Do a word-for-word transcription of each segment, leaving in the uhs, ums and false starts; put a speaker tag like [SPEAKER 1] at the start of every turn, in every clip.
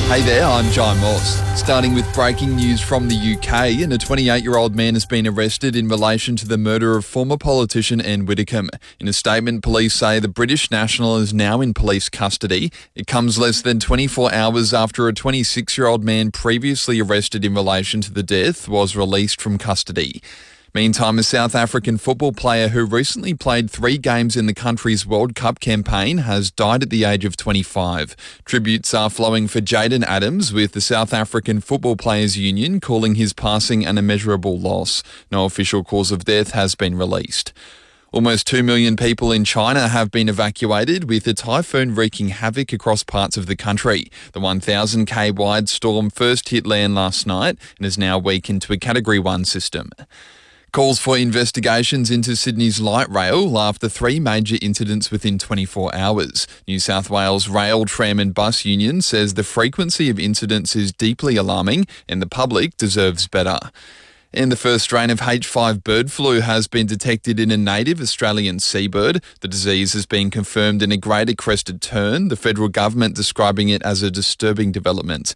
[SPEAKER 1] Hey there, I'm John Moss. Starting with breaking news from the U K, and a twenty-eight-year-old man has been arrested in relation to the murder of former politician Anne Widdecombe. In a statement, police say the British national is now in police custody. It comes less than twenty-four hours after a twenty-six-year-old man previously arrested in relation to the death was released from custody. Meantime, a South African football player who recently played three games in the country's World Cup campaign has died at the age of twenty-five. Tributes are flowing for Jayden Adams, with the South African Football Players Union calling his passing an immeasurable loss. No official cause of death has been released. Almost two million people in China have been evacuated, with a typhoon wreaking havoc across parts of the country. The one thousand kilometre wide storm first hit land last night and is now weakened to a Category one system. Calls for investigations into Sydney's light rail after three major incidents within twenty-four hours. New South Wales Rail, Tram and Bus Union says the frequency of incidents is deeply alarming and the public deserves better. And the first strain of H five bird flu has been detected in a native Australian seabird. The disease has been confirmed in a greater crested tern, the federal government describing it as a disturbing development.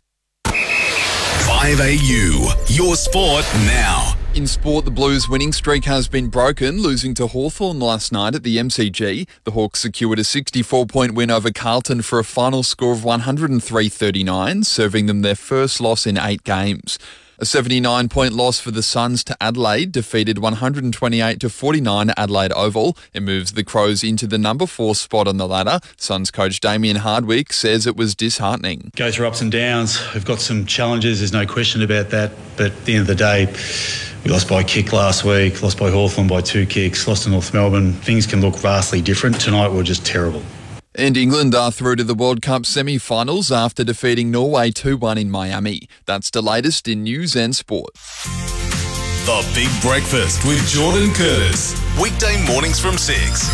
[SPEAKER 2] five A U, your sport now.
[SPEAKER 1] In sport, the Blues' winning streak has been broken, losing to Hawthorn last night at the M C G. The Hawks secured a sixty-four point win over Carlton for a final score of one hundred three thirty-nine, serving them their first loss in eight games. A seventy-nine point loss for the Suns to Adelaide defeated one hundred twenty-eight to forty-nine at Adelaide Oval. It moves the Crows into the number four spot on the ladder. Suns coach Damien Hardwick says it was disheartening.
[SPEAKER 3] Go through ups and downs. We've got some challenges, there's no question about that. But at the end of the day, we lost by a kick last week, lost by Hawthorn by two kicks, lost to North Melbourne. Things can look vastly different. Tonight we're just terrible.
[SPEAKER 1] And England are through to the World Cup semi-finals after defeating Norway two one in Miami. That's the latest in news and sport.
[SPEAKER 2] The Big Breakfast with Jordan Curtis. Weekday mornings from six.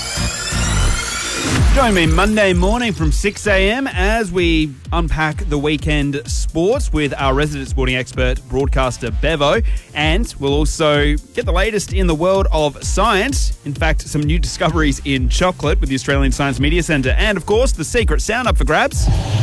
[SPEAKER 4] Join me Monday morning from six a m as we unpack the weekend sports with our resident sporting expert, broadcaster Bevo. And we'll also get the latest in the world of science. In fact, some new discoveries in chocolate with the Australian Science Media Centre. And, of course, the secret sound up for grabs.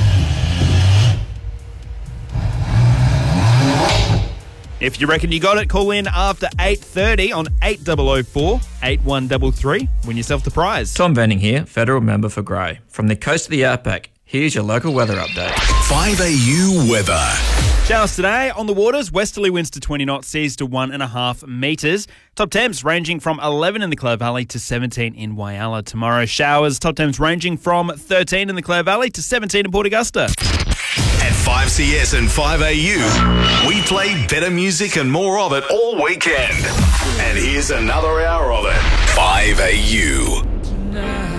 [SPEAKER 4] If you reckon you got it, call in after eight thirty on eight double oh four, eight one three three. Win yourself the prize.
[SPEAKER 5] Tom Venning here, federal member for Grey. From the coast of the Outback, here's your local weather update.
[SPEAKER 2] five A U weather.
[SPEAKER 4] Showers today on the waters. Westerly winds to twenty knots, seas to one and a half metres. Top temps ranging from eleven in the Clare Valley to seventeen in Whyalla. Tomorrow, showers. Top temps ranging from thirteen in the Clare Valley to seventeen in Port Augusta.
[SPEAKER 2] At five C S and five A U, we play better music and more of it all weekend. And here's another hour of it. five A U.